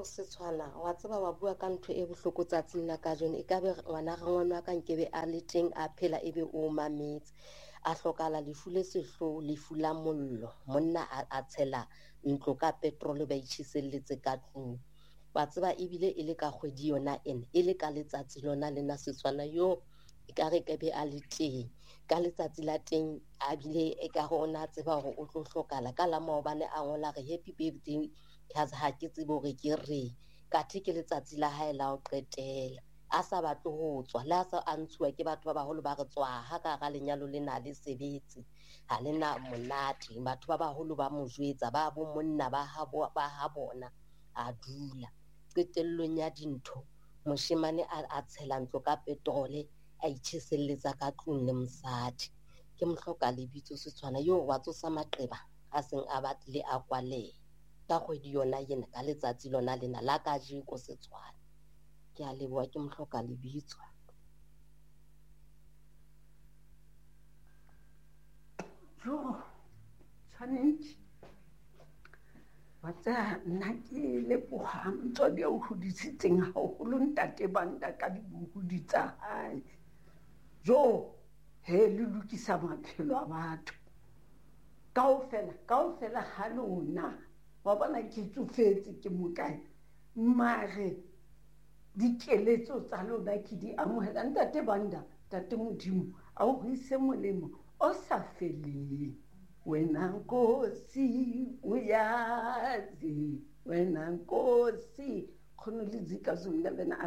se tshwana wa tseba wa bua ka ntho e bohloko tsatsing la kajeno e ka be ngwana wa ka nkebe a le teng a phela ebe o mametse a hlokala lefu le sehloho lefu la mollo monna a tshela ntlo ka petrol ba itjhiselletse ka tlung wa tseba ebile e le ka kgwedi yona ene e le ka letsatsi lona lena Setswana yo e ka re ke be a le teng ka letsatsi la teng a bile e ka rona tseba hore o tlo hlokala ka la maobane a ngola re happy birthday ha ke tsebe hore ke re kathe ke letsatsi la hae la ho qetela a sa batle ho tswa le a sa a ntshuwa ke batho ba baholo ba re tswa ha ka ga lenyalo lena le sebetse ha lena monate batho ba baholo ba mo jwetsa ba bo monna ba ha bona a dula qetellong ya dintho moshemane a tshela ntlo ka petrole a itjheselletsa ka tlung le mosadi ke mohloka lebitso Setswana yo wa tsosa maqeba a seng a batlile a kwaleha ka kgwedi yona yena ka letsatsi lona lena la kajeko Setswana ke a leboha ke mohloka lebitso jo tshwanetse batsa nna ke leboha motswadi o hodisitseng haholo ntate Banda ka dibuhudi tsa hae jo he le lokisa maphelo a batho kaofela ha lona wa bona ke tsofetse ke mokae mare dikeletso tsa lona ke di amohela ntate Banda tate Modimo a o ise molemo o sa feleng wena Nkosi uyazi wena Nkosi khona lizika zumlebena.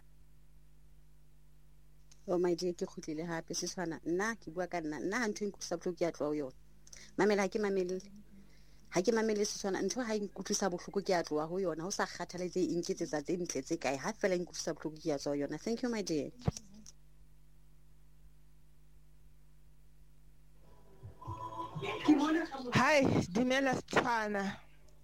Oh my dear ke khutlile hape Setswana nna ke bua ka nna ha ntho e nkutlisa bohloko ke a tloa ho yona mamela ha ke mamele Setswana ntho ha e nkutlisa bohloko ke a tloa ho yona ho sa kgathaletse e nketsetsa tse ntle tse kae ha fela e nkutlisa bohloko ke a tswa ho yona. Thank you my dear. Hai dumela Setswana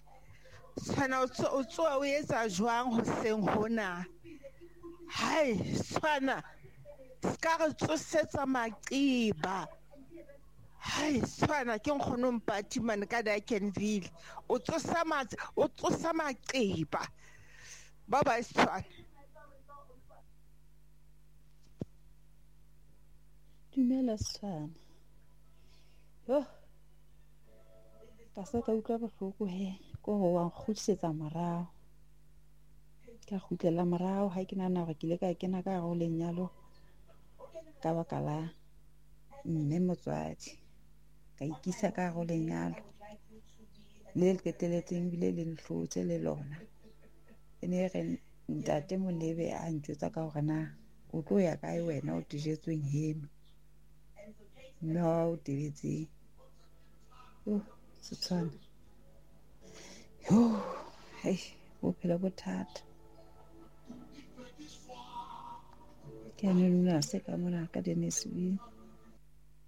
o tsoa o etsa jwang hoseng hona hai Setswana ska re tsosetsa maqeba hai Setswana ke nkgono Mpati man ka Dakenville o tsosa maqeba bye bye Setswana. Dumela Setswana yo ka sa ka utlwa bohloko he ko ho wa nkgutlisetsa morao ka kgutlela morao ha ke nana hore ke ile ka kena ka go lenyalo ka baka la mme motswadi ka ikisa ka go lenyalo le qeteletseng bile le nhlotse le lona ene re ntate Molebe a ntjwetsa ka hore na o tlo ya kae wena o dijetsweng heno no tebetse Setswana yo hey bophelo bothata ke a nna se ka mona ka Denisville.